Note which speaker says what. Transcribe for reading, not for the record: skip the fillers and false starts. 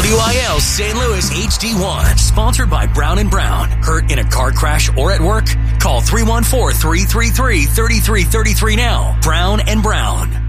Speaker 1: WIL St. Louis HD1, sponsored by Brown & Brown. Hurt in a car crash or at work? Call 314-333-3333 now. Brown & Brown.